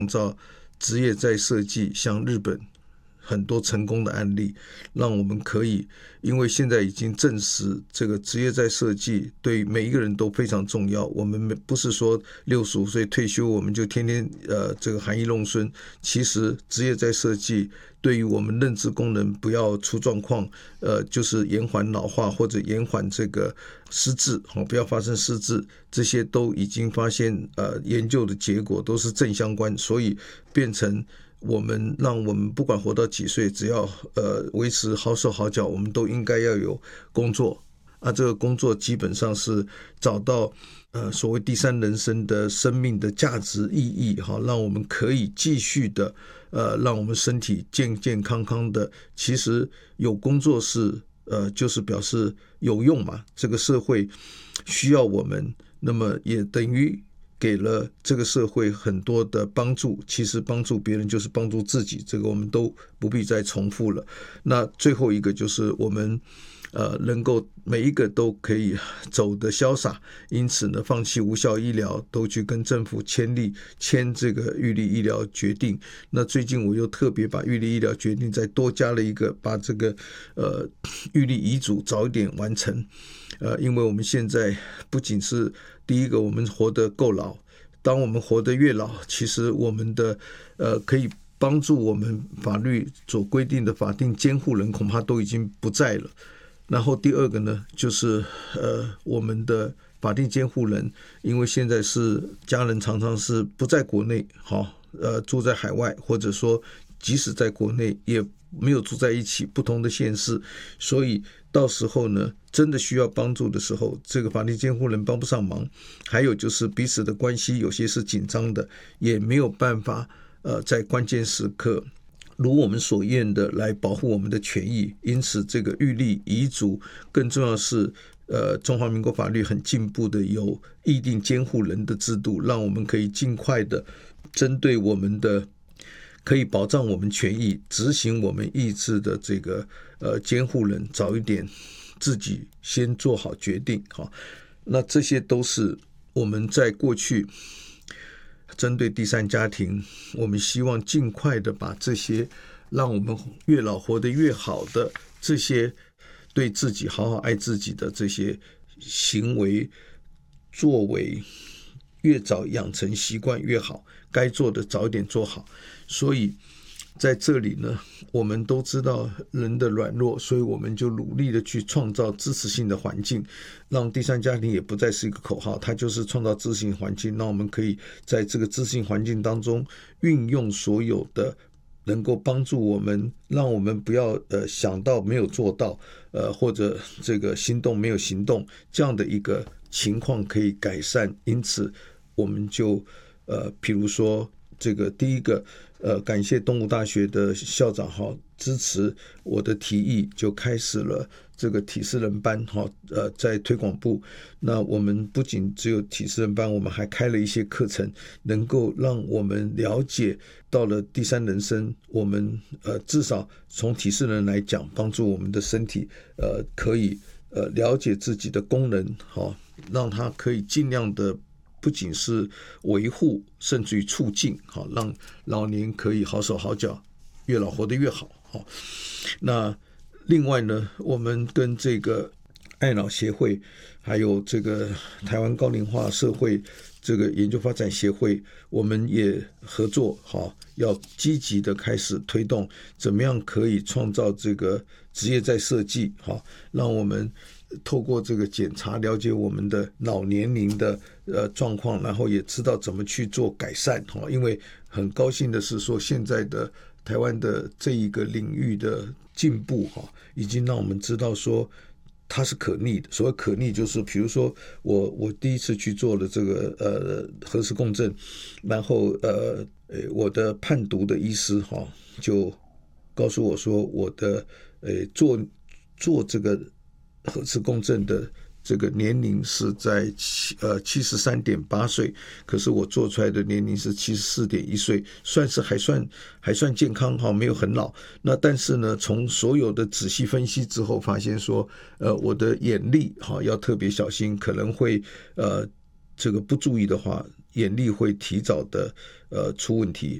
创造职业再设计，像日本很多成功的案例，让我们可以，因为现在已经证实这个职业再设计对每一个人都非常重要。我们不是说65岁退休我们就天天这个含饴弄孙，其实职业再设计对于我们认知功能不要出状况，就是延缓老化或者延缓这个失智，不要发生失智，这些都已经发现研究的结果都是正相关，所以变成让我们不管活到几岁，只要维持好手好脚，我们都应该要有工作。这个工作基本上是找到所谓第三人生的生命的价值意义，让我们可以继续的让我们身体健健康康的。其实有工作就是表示有用嘛，这个社会需要我们，那么也等于给了这个社会很多的帮助，其实帮助别人就是帮助自己，这个我们都不必再重复了。那最后一个就是我们能够每一个都可以走得潇洒，因此呢，放弃无效医疗，都去跟政府签这个预立医疗决定。那最近我又特别把预立医疗决定再多加了一个，把这个预立遗嘱早一点完成。因为我们现在不仅是第一个，我们活得够老，当我们活得越老，其实我们的可以帮助我们法律所规定的法定监护人恐怕都已经不在了。然后第二个呢，就是我们的法定监护人，因为现在是家人常常是不在国内，住在海外，或者说即使在国内也没有住在一起，不同的县市，所以到时候呢，真的需要帮助的时候，这个法定监护人帮不上忙。还有就是彼此的关系有些是紧张的，也没有办法在关键时刻如我们所愿的来保护我们的权益。因此这个预立遗嘱，更重要是中华民国法律很进步的有议定监护人的制度，让我们可以尽快的针对我们的可以保障我们权益、执行我们意志的这个监护人早一点自己先做好决定。那这些都是我们在过去针对第三家庭，我们希望尽快的把这些让我们越老活得越好的这些对自己好好爱自己的这些行为作为越早养成习惯越好，该做的早一点做好。所以在这里呢，我们都知道人的软弱，所以我们就努力的去创造支持性的环境，让第三家庭也不再是一个口号，它就是创造支持性环境，让我们可以在这个支持性环境当中运用所有的能够帮助我们，让我们不要想到没有做到，或者这个心动没有行动，这样的一个情况可以改善。因此我们就譬如说这个第一个感谢东吴大学的校长支持我的提议，就开始了这个体适能班在推广部。那我们不仅只有体适能班，我们还开了一些课程，能够让我们了解到了第三人生，我们至少从体适能来讲，帮助我们的身体可以了解自己的功能，让它可以尽量的不仅是维护，甚至于促进，让老年可以好手好脚，越老活得越好。那另外呢，我们跟这个爱脑协会，还有这个台湾高龄化社会这个研究发展协会，我们也合作，要积极的开始推动，怎么样可以创造这个职业再设计，让我们透过这个检查了解我们的脑年龄的状况，然后也知道怎么去做改善。因为很高兴的是说，现在的台湾的这一个领域的进步已经让我们知道说它是可逆的。所谓可逆就是比如说我第一次去做了这个核磁共振，然后我的判读的医师就告诉我说，我的做这个核磁共振的这个年龄是在73.8岁，可是我做出来的年龄是74.1岁，还算健康，没有很老。那但是呢，从所有的仔细分析之后，发现说我的眼力要特别小心，可能会这个不注意的话，眼力会提早的出问题。